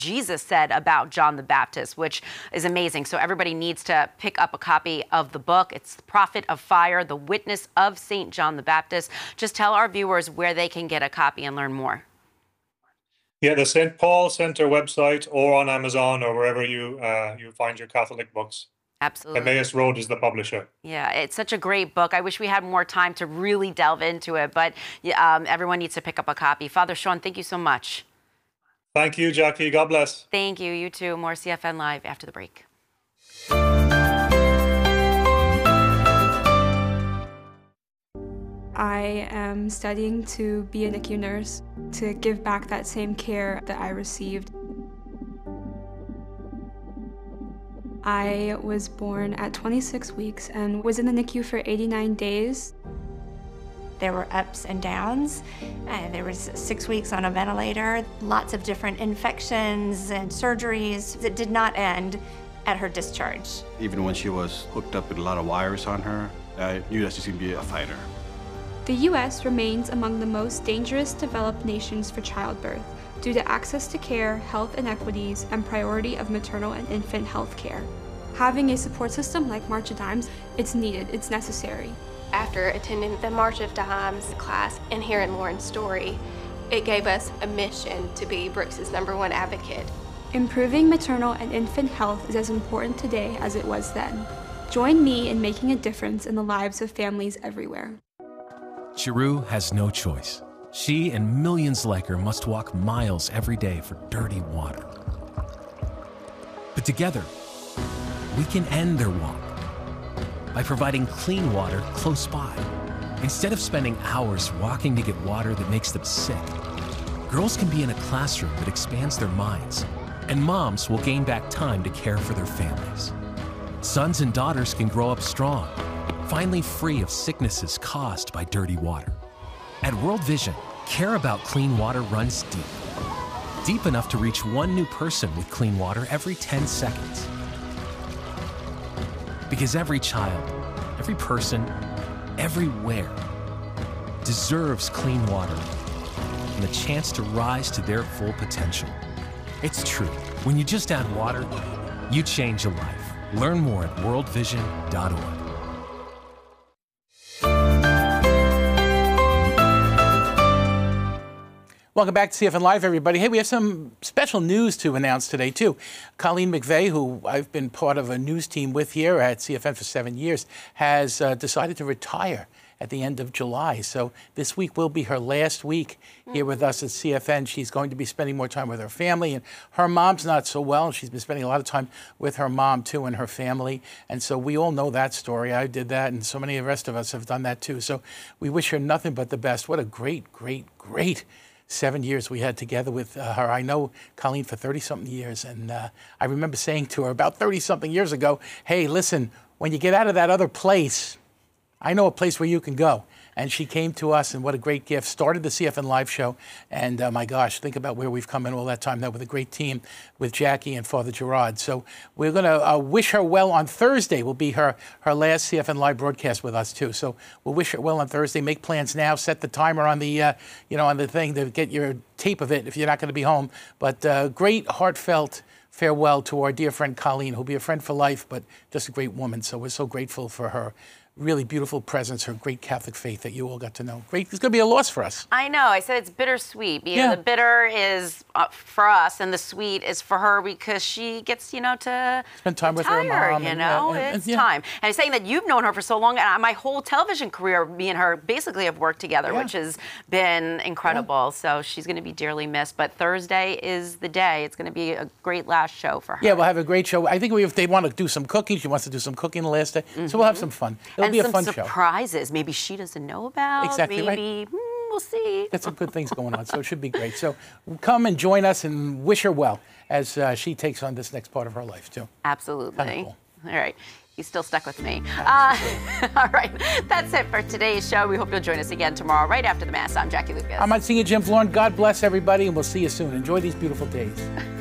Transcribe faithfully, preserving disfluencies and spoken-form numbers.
Jesus said about John the Baptist, which is amazing. So everybody needs to pick up a copy of the book. It's The Prophet of Fire, The Witness of Saint John the Baptist. Just tell our viewers where they can get a copy and learn more. Yeah, the Saint Paul Center website, or on Amazon, or wherever you uh, you find your Catholic books. Absolutely. Emmaus Road is the publisher. Yeah, it's such a great book. I wish we had more time to really delve into it, but um, everyone needs to pick up a copy. Father Sean, thank you so much. Thank you, Jackie. God bless. Thank you. You too. More C F N Live after the break. I am studying to be a N I C U nurse, to give back that same care that I received. I was born at twenty-six weeks and was in the N I C U for eighty-nine days. There were ups and downs. Uh, there was six weeks on a ventilator, lots of different infections and surgeries that did not end at her discharge. Even when she was hooked up with a lot of wires on her, I knew that she was going to be a fighter. The U S remains among the most dangerous developed nations for childbirth due to access to care, health inequities, and priority of maternal and infant health care. Having a support system like March of Dimes, it's needed, it's necessary. After attending the March of Dimes class and hearing Lauren's story, it gave us a mission to be Brooks's number one advocate. Improving maternal and infant health is as important today as it was then. Join me in making a difference in the lives of families everywhere. Chiru has no choice. She and millions like her must walk miles every day for dirty water. But together, we can end their walk by providing clean water close by. Instead of spending hours walking to get water that makes them sick, girls can be in a classroom that expands their minds, and moms will gain back time to care for their families. Sons and daughters can grow up strong, finally free of sicknesses caused by dirty water. At World Vision, care about clean water runs deep. Deep enough to reach one new person with clean water every ten seconds. Because every child, every person, everywhere deserves clean water and the chance to rise to their full potential. It's true. When you just add water, you change a life. Learn more at world vision dot org. Welcome back to C F N Live, everybody. Hey, we have some special news to announce today, too. Colleen McVeigh, who I've been part of a news team with here at C F N for seven years, has uh, decided to retire at the end of July. So this week will be her last week here with us at C F N. She's going to be spending more time with her family, and her mom's not so well, and she's been spending a lot of time with her mom, too, and her family. And so we all know that story. I did that, and so many of the rest of us have done that, too. So we wish her nothing but the best. What a great, great, great seven years we had together with uh, her. I know Colleen for thirty-something years, and uh, I remember saying to her about thirty-something years ago, hey, listen, when you get out of that other place, I know a place where you can go. And she came to us, and what a great gift. Started the C F N Live show, and uh, my gosh, think about where we've come in all that time now with a great team with Jackie and Father Gerard. So we're going to uh, wish her well on Thursday. Will be her, her last C F N Live broadcast with us, too. So we'll wish her well on Thursday. Make plans now. Set the timer on the, uh, you know, on the thing to get your tape of it if you're not going to be home. But uh, great, heartfelt farewell to our dear friend Colleen, who'll be a friend for life, but just a great woman. So we're so grateful for her really beautiful presence, her great Catholic faith that you all got to know. Great. It's going to be a loss for us. I know. I said it's bittersweet. You yeah. know, the bitter is uh, for us, and the sweet is for her because she gets, you know, to spend time retire, with her mom. You and, know, and, and, it's yeah. time. And I'm saying that you've known her for so long, and my whole television career, me and her basically have worked together, yeah. which has been incredible. Yeah. So she's going to be dearly missed. But Thursday is the day. It's going to be a great last show for her. Yeah, we'll have a great show. I think we, if they want to do some cooking, she wants to do some cooking the last day. Mm-hmm. So we'll have some fun. It'll and be a fun some show. Surprises maybe she doesn't know about. Exactly maybe right. hmm, we'll see. Got some good things going on, so it should be great. So come and join us and wish her well as uh, she takes on this next part of her life too. Absolutely. Kind of cool. All right. He's still stuck with me. Uh, all right. That's it for today's show. We hope you'll join us again tomorrow right after the Mass. I'm Jackie Lucas. I'm Monsignor Jim Florin. God bless everybody, and we'll see you soon. Enjoy these beautiful days.